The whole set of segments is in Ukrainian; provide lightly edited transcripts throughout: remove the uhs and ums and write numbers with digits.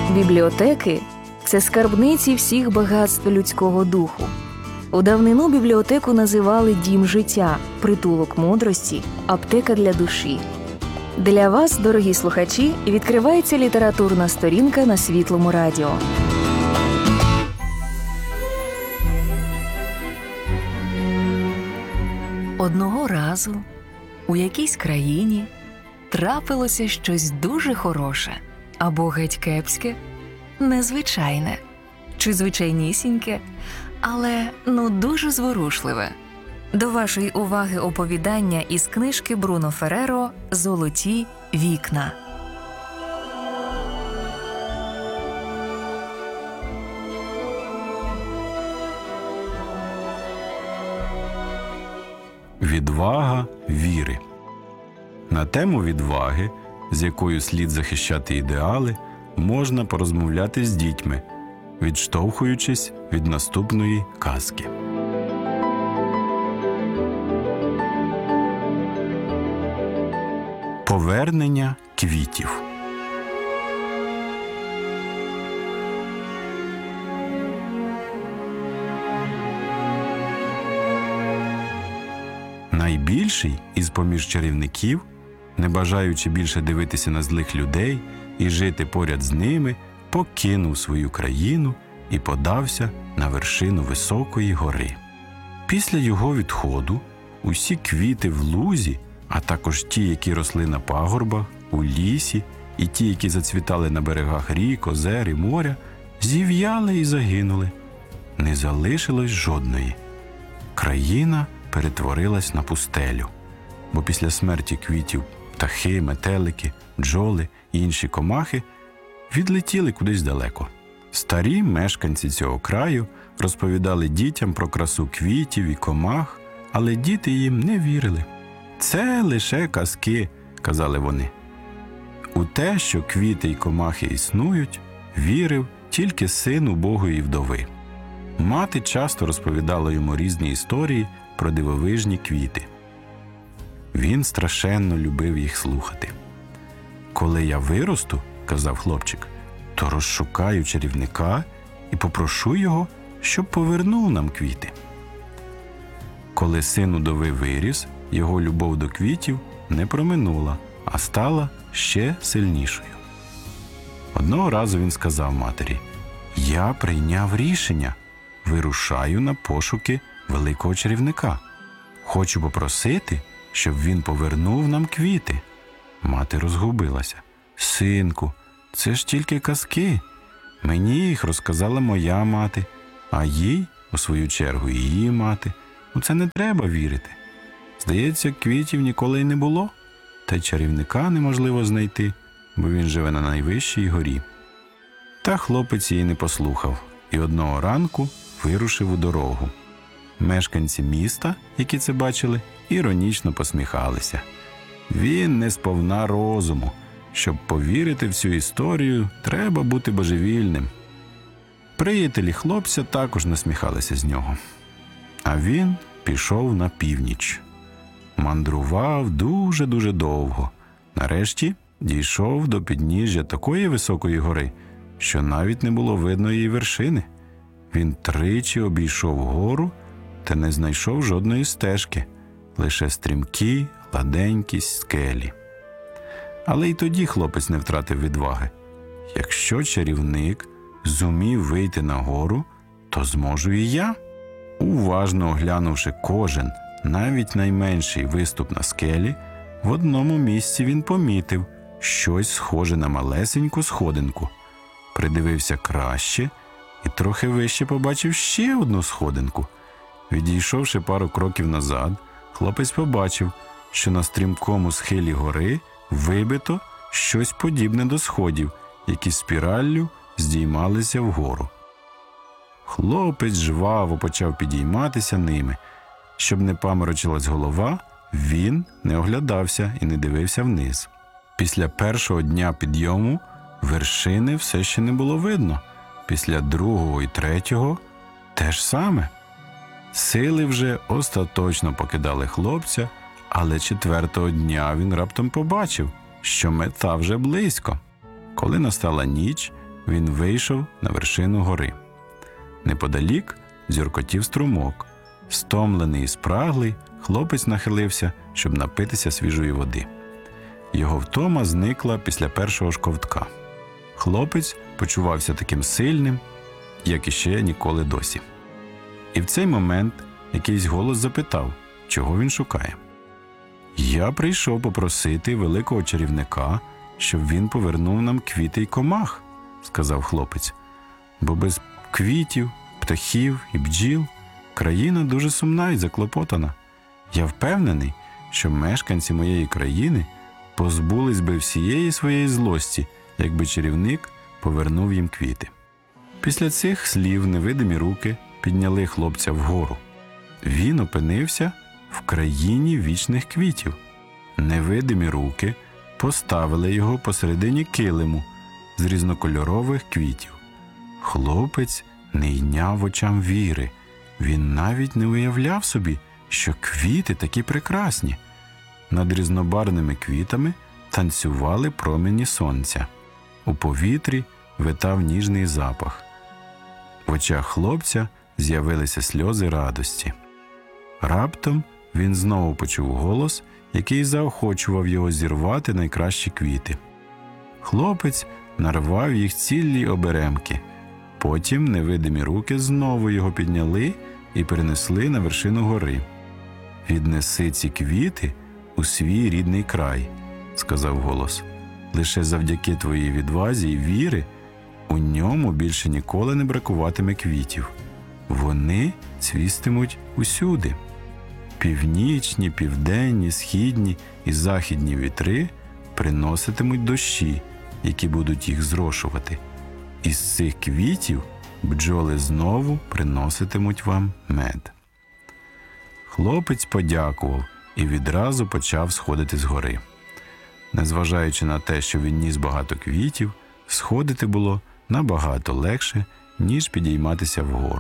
Бібліотеки – це скарбниці всіх багатств людського духу. У давнину бібліотеку називали дім життя, притулок мудрості, аптека для душі. Для вас, дорогі слухачі, відкривається літературна сторінка на Світлому радіо. Одного разу у якійсь країні трапилося щось дуже хороше, або геть кепське, незвичайне, чи звичайнісіньке, але дуже зворушливе. До вашої уваги оповідання із книжки Бруно Ферреро «Золоті вікна». Відвага віри. На тему відваги, з якою слід захищати ідеали, можна порозмовляти з дітьми, відштовхуючись від наступної казки. Повернення квітів. Найбільший із-поміж чарівників, не бажаючи більше дивитися на злих людей і жити поряд з ними, покинув свою країну і подався на вершину високої гори. Після його відходу усі квіти в лузі, а також ті, які росли на пагорбах, у лісі, і ті, які зацвітали на берегах рік, озер і моря, зів'яли і загинули. Не залишилось жодної. Країна перетворилась на пустелю, бо після смерті квітів птахи, метелики, бджоли і інші комахи відлетіли кудись далеко. Старі мешканці цього краю розповідали дітям про красу квітів і комах, але діти їм не вірили. «Це лише казки», – казали вони. У те, що квіти й комахи існують, вірив тільки син убогої вдови. Мати часто розповідала йому різні історії про дивовижні квіти. Він страшенно любив їх слухати. «Коли я виросту, – казав хлопчик, – то розшукаю чарівника і попрошу його, щоб повернув нам квіти». Коли син удови виріс, його любов до квітів не проминула, а стала ще сильнішою. Одного разу він сказав матері: «Я прийняв рішення, вирушаю на пошуки великого чарівника. Хочу попросити, щоб він повернув нам квіти». Мати розгубилася. «Синку, це ж тільки казки. Мені їх розказала моя мати, а їй, у свою чергу, її мати. Це не треба вірити. Здається, квітів ніколи й не було, та й чарівника неможливо знайти, бо він живе на найвищій горі». Та хлопець її не послухав і одного ранку вирушив у дорогу. Мешканці міста, які це бачили, іронічно посміхалися. Він не сповна розуму. Щоб повірити в цю історію, треба бути божевільним. Приятелі хлопця також насміхалися з нього. А він пішов на північ. Мандрував дуже-дуже довго. Нарешті дійшов до підніжжя такої високої гори, що навіть не було видно її вершини. Він тричі обійшов гору та не знайшов жодної стежки, лише стрімкі, гладенькі скелі. Але й тоді хлопець не втратив відваги. Якщо чарівник зумів вийти на гору, то зможу і я. Уважно оглянувши кожен, навіть найменший виступ на скелі, в одному місці він помітив щось схоже на малесеньку сходинку. Придивився краще і трохи вище побачив ще одну сходинку. Відійшовши пару кроків назад, хлопець побачив, що на стрімкому схилі гори вибито щось подібне до сходів, які спіраллю здіймалися вгору. Хлопець жваво почав підійматися ними. Щоб не паморочилась голова, він не оглядався і не дивився вниз. Після першого дня підйому вершини все ще не було видно. Після другого і третього те ж саме. Сили вже остаточно покидали хлопця, але четвертого дня він раптом побачив, що мета вже близько. Коли настала ніч, він вийшов на вершину гори. Неподалік дзюркотів струмок. Стомлений і спраглий, хлопець нахилився, щоб напитися свіжої води. Його втома зникла після першого ж ковтка. Хлопець почувався таким сильним, як іще ніколи досі. І в цей момент якийсь голос запитав, чого він шукає. «Я прийшов попросити великого чарівника, щоб він повернув нам квіти й комах», – сказав хлопець. «Бо без квітів, птахів і бджіл країна дуже сумна і заклопотана. Я впевнений, що мешканці моєї країни позбулись би всієї своєї злості, якби чарівник повернув їм квіти». Після цих слів невидимі руки підняли хлопця вгору. Він опинився в країні вічних квітів. Невидимі руки поставили його посередині килиму з різнокольорових квітів. Хлопець не йняв очам віри. Він навіть не уявляв собі, що квіти такі прекрасні. Над різнобарвними квітами танцювали промені сонця. У повітрі витав ніжний запах. В очах хлопця з'явилися сльози радості. Раптом він знову почув голос, який заохочував його зірвати найкращі квіти. Хлопець нарвав їх цілі оберемки. Потім невидимі руки знову його підняли і перенесли на вершину гори. «Віднеси ці квіти у свій рідний край», – сказав голос. «Лише завдяки твоїй відвазі і віри у ньому більше ніколи не бракуватиме квітів. Вони цвістимуть усюди. Північні, південні, східні і західні вітри приноситимуть дощі, які будуть їх зрошувати. Із цих квітів бджоли знову приноситимуть вам мед». Хлопець подякував і відразу почав сходити з гори. Незважаючи на те, що він ніс багато квітів, сходити було набагато легше, ніж підійматися вгору.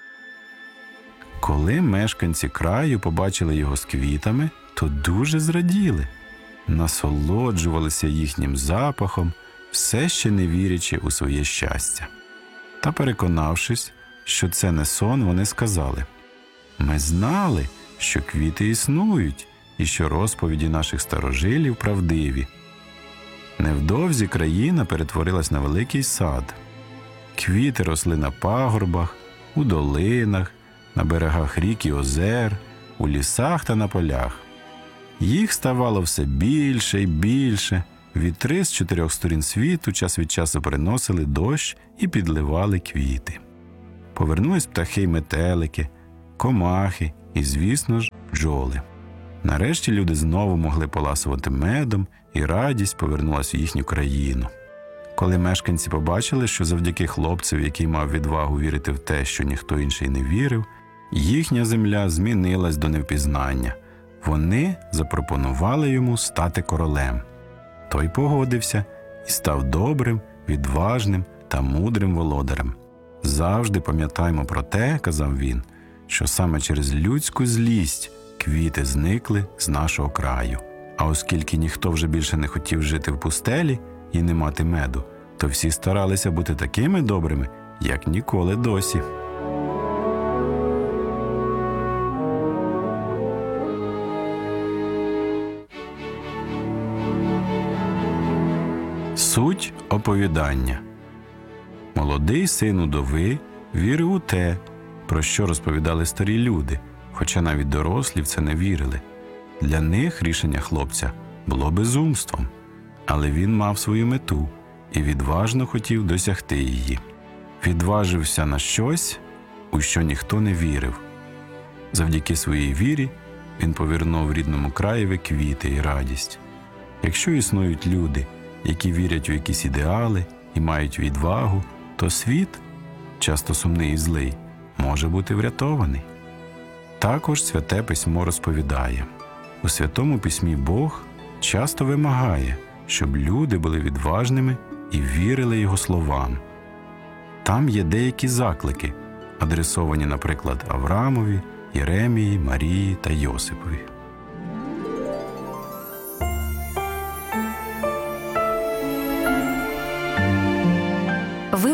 Коли мешканці краю побачили його з квітами, то дуже зраділи, насолоджувалися їхнім запахом, все ще не вірячи у своє щастя. Та переконавшись, що це не сон, вони сказали: «Ми знали, що квіти існують і що розповіді наших старожилів правдиві». Невдовзі країна перетворилась на великий сад. Квіти росли на пагорбах, у долинах, на берегах рік і озер, у лісах та на полях. Їх ставало все більше і більше. Вітри з 4 сторін світу час від часу приносили дощ і підливали квіти. Повернулись птахи й метелики, комахи і, звісно ж, бджоли. Нарешті люди знову могли поласувати медом, і радість повернулась в їхню країну. Коли мешканці побачили, що завдяки хлопцеві, який мав відвагу вірити в те, що ніхто інший не вірив, їхня земля змінилась до невпізнання. Вони запропонували йому стати королем. Той погодився і став добрим, відважним та мудрим володарем. «Завжди пам'ятаймо про те, – казав він, – що саме через людську злість квіти зникли з нашого краю. А оскільки ніхто вже більше не хотів жити в пустелі і не мати меду, то всі старалися бути такими добрими, як ніколи досі». Суть оповідання. Молодий син удови вірив у те, про що розповідали старі люди, хоча навіть дорослі в це не вірили. Для них рішення хлопця було безумством, але він мав свою мету і відважно хотів досягти її. Відважився на щось, у що ніхто не вірив. Завдяки своїй вірі він повернув рідному краєві квіти і радість. Якщо існують люди, які вірять у якісь ідеали і мають відвагу, то світ, часто сумний і злий, може бути врятований. Також Святе Письмо розповідає: у Святому Письмі Бог часто вимагає, щоб люди були відважними і вірили Його словам. Там є деякі заклики, адресовані, наприклад, Авраамові, Єремії, Марії та Йосипові.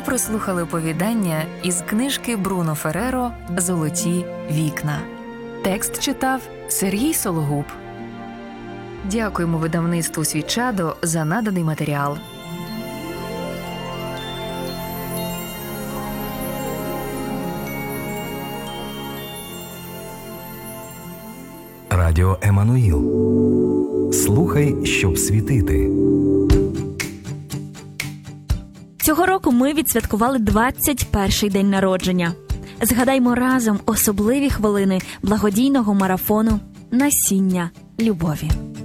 прослухали оповідання із книжки Бруно Ферреро «Золоті вікна». Текст читав Сергій Сологуб. Дякуємо видавництву «Свічадо» за наданий матеріал. Радіо Еммануїл. Слухай, щоб світити. Цього року ми відсвяткували 21-й день народження. Згадаймо разом особливі хвилини благодійного марафону «Насіння любові».